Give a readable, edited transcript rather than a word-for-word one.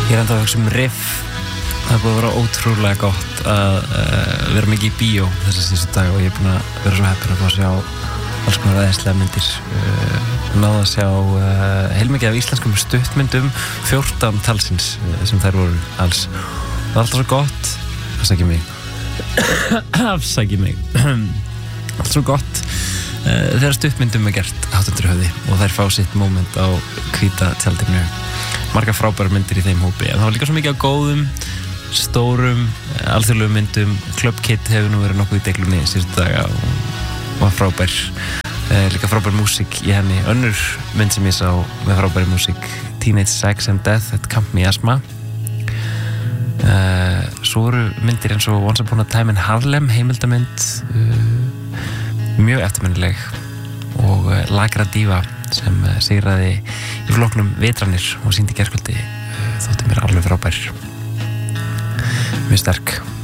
Ég enda að hugsa riff. Það búið að vera ótrúlega gott að vera mikið í bíó þessa síðustu dag og ég búin að vera svo heppinn að fá að sjá alls konar æðislega myndir. Náðu að sjá heilmikið af íslenskum stuttmyndum, 14 talsins sem þær voru alls. Það var alltaf svo gott, afsækið mig. Alltaf svo gott þegar stuttmyndum gert hátt undir höfði og þær fá sitt moment á hvíta tjaldinu. Margar frábærar myndir í þeim hópi, en það var líka svo mikið á góðum, stórum, alþjóðlegum myndum. Club Kid hefur nú verið nokkuð í deglunni síðustu daga og var frábær. Líka frábær músík í henni. Önnur mynd sem ég sá með frábæri músík, Teenage Sex and Death at Camp Miasma. Svo eru myndir eins og Once Upon a Time in Harlem, heimildamynd, mjög eftirminnileg, og Lagra Diva sem sigraði í flokknum Vitranir og sýndi í gærkvöldi, þótti mér alveg frábær, mjög sterk.